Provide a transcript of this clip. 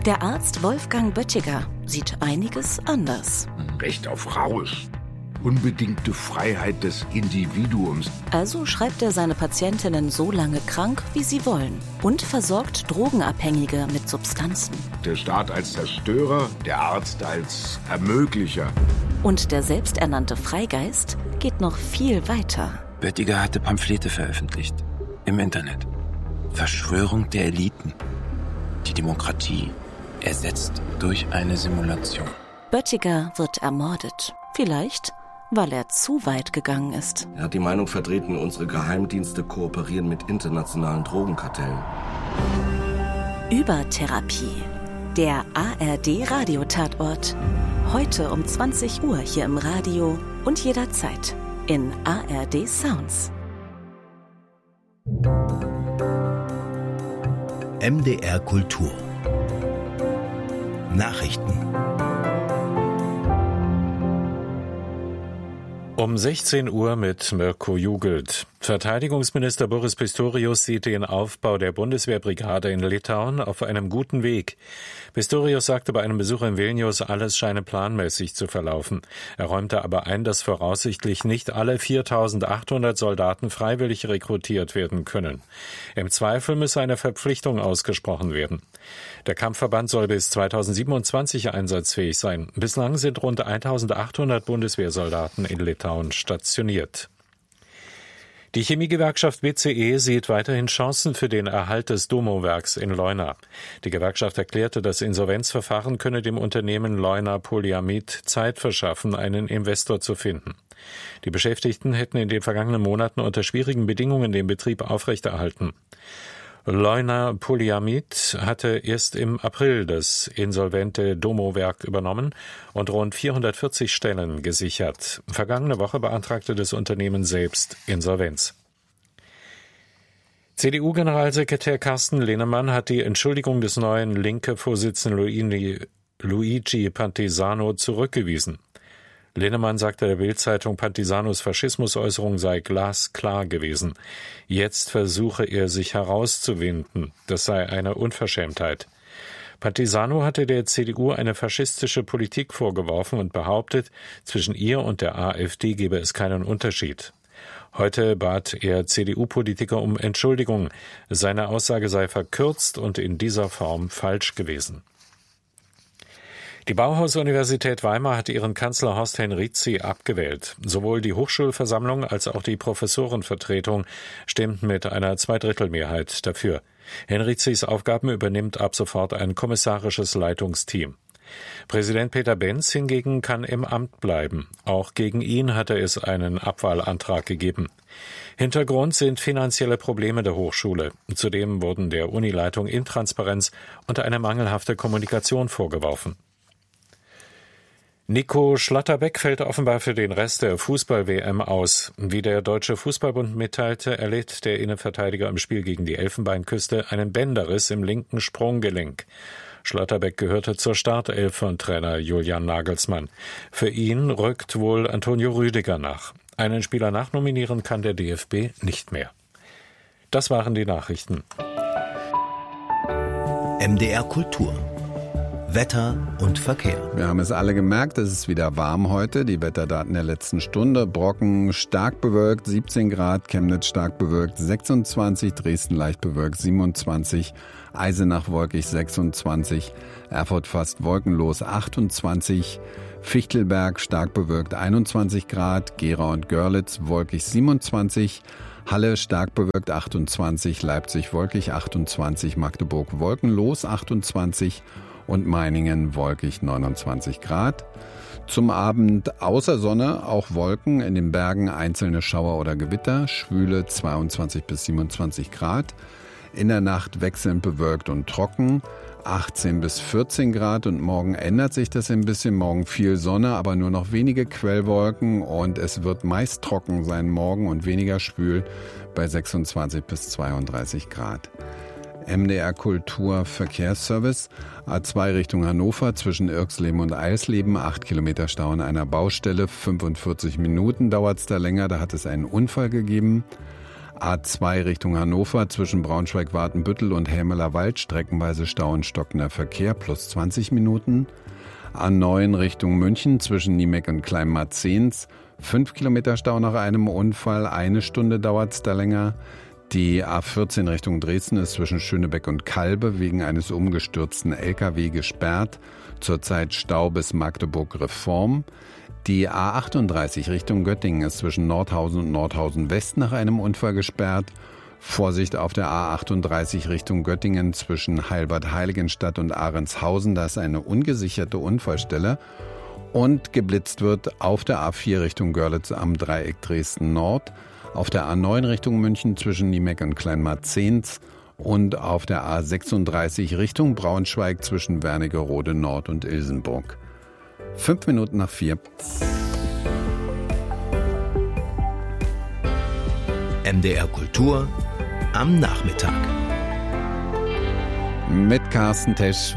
Der Arzt Wolfgang Böttiger sieht einiges anders. Recht auf Rausch. Unbedingte Freiheit des Individuums. Also schreibt er seine Patientinnen so lange krank, wie sie wollen und versorgt Drogenabhängige mit Substanzen. Der Staat als Zerstörer, der Arzt als Ermöglicher. Und der selbsternannte Freigeist geht noch viel weiter. Böttiger hatte Pamphlete veröffentlicht. Im Internet. Verschwörung der Eliten. Die Demokratie ersetzt durch eine Simulation. Böttiger wird ermordet. Vielleicht, weil er zu weit gegangen ist. Er hat die Meinung vertreten, unsere Geheimdienste kooperieren mit internationalen Drogenkartellen. Übertherapie. Der ARD-Radiotatort. Heute um 20 Uhr hier im Radio und jederzeit in ARD Sounds. MDR Kultur. Nachrichten. Um 16 Uhr mit Mirko Jugelt. Verteidigungsminister Boris Pistorius sieht den Aufbau der Bundeswehrbrigade in Litauen auf einem guten Weg. Pistorius sagte bei einem Besuch in Vilnius, alles scheine planmäßig zu verlaufen. Er räumte aber ein, dass voraussichtlich nicht alle 4.800 Soldaten freiwillig rekrutiert werden können. Im Zweifel müsse eine Verpflichtung ausgesprochen werden. Der Kampfverband soll bis 2027 einsatzfähig sein. Bislang sind rund 1.800 Bundeswehrsoldaten in Litauen stationiert. Die Chemiegewerkschaft BCE sieht weiterhin Chancen für den Erhalt des Domo-Werks in Leuna. Die Gewerkschaft erklärte, das Insolvenzverfahren könne dem Unternehmen Leuna Polyamid Zeit verschaffen, einen Investor zu finden. Die Beschäftigten hätten in den vergangenen Monaten unter schwierigen Bedingungen den Betrieb aufrechterhalten. Leuna Polyamid hatte erst im April das insolvente Domo-Werk übernommen und rund 440 Stellen gesichert. Vergangene Woche beantragte das Unternehmen selbst Insolvenz. CDU-Generalsekretär Carsten Linnemann hat die Entschuldigung des neuen Linke-Vorsitzenden Luigi Pantisano zurückgewiesen. Linnemann sagte der Bild-Zeitung, Pantisanos Faschismusäußerung sei glasklar gewesen. Jetzt versuche er, sich herauszuwinden. Das sei eine Unverschämtheit. Pantisano hatte der CDU eine faschistische Politik vorgeworfen und behauptet, zwischen ihr und der AfD gebe es keinen Unterschied. Heute bat er CDU-Politiker um Entschuldigung. Seine Aussage sei verkürzt und in dieser Form falsch gewesen. Die Bauhaus-Universität Weimar hat ihren Kanzler Horst Henrizi abgewählt. Sowohl die Hochschulversammlung als auch die Professorenvertretung stimmten mit einer Zweidrittelmehrheit dafür. Henrizis Aufgaben übernimmt ab sofort ein kommissarisches Leitungsteam. Präsident Peter Benz hingegen kann im Amt bleiben. Auch gegen ihn hatte es einen Abwahlantrag gegeben. Hintergrund sind finanzielle Probleme der Hochschule. Zudem wurden der Unileitung Intransparenz und eine mangelhafte Kommunikation vorgeworfen. Nico Schlotterbeck fällt offenbar für den Rest der Fußball-WM aus. Wie der Deutsche Fußballbund mitteilte, erlitt der Innenverteidiger im Spiel gegen die Elfenbeinküste einen Bänderriss im linken Sprunggelenk. Schlotterbeck gehörte zur Startelf von Trainer Julian Nagelsmann. Für ihn rückt wohl Antonio Rüdiger nach. Einen Spieler nachnominieren kann der DFB nicht mehr. Das waren die Nachrichten. MDR Kultur. Wetter und Verkehr. Wir haben es alle gemerkt, es ist wieder warm heute. Die Wetterdaten der letzten Stunde. Brocken stark bewölkt, 17 Grad. Chemnitz stark bewölkt, 26. Dresden leicht bewölkt, 27. Eisenach wolkig, 26. Erfurt fast wolkenlos, 28. Fichtelberg stark bewölkt, 21 Grad. Gera und Görlitz wolkig, 27. Halle stark bewölkt, 28. Leipzig wolkig, 28. Magdeburg wolkenlos, 28. Und Meiningen wolkig, 29 Grad. Zum Abend außer Sonne auch Wolken, in den Bergen einzelne Schauer oder Gewitter, schwüle 22 bis 27 Grad. In der Nacht wechselnd bewölkt und trocken, 18 bis 14 Grad und morgen ändert sich das ein bisschen. Morgen viel Sonne, aber nur noch wenige Quellwolken und es wird meist trocken sein morgen und weniger schwül bei 26 bis 32 Grad. MDR Kultur Verkehrsservice, A2 Richtung Hannover zwischen Irxleben und Eisleben, 8 Kilometer Stau an einer Baustelle, 45 Minuten dauert es da länger, da hat es einen Unfall gegeben. A2 Richtung Hannover zwischen Braunschweig-Watenbüttel und Helmeler Wald streckenweise Stau und stockender Verkehr plus 20 Minuten. A9 Richtung München zwischen Niemeck und Kleinmarzens 5 Kilometer Stau nach einem Unfall, 1 Stunde dauert es da länger. Die A14 Richtung Dresden ist zwischen Schönebeck und Kalbe wegen eines umgestürzten LKW gesperrt. Zurzeit Stau bis Magdeburg-Reform. Die A38 Richtung Göttingen ist zwischen Nordhausen und Nordhausen West nach einem Unfall gesperrt. Vorsicht auf der A38 Richtung Göttingen zwischen Heilbad-Heiligenstadt und Ahrenshausen, da ist eine ungesicherte Unfallstelle. Und geblitzt wird auf der A4 Richtung Görlitz am Dreieck Dresden Nord, auf der A9 Richtung München zwischen Niemeck und Kleinmarzens und auf der A36 Richtung Braunschweig zwischen Wernigerode Nord und Ilsenburg. 5 Minuten nach 4. MDR Kultur am Nachmittag. Mit Carsten Tesch.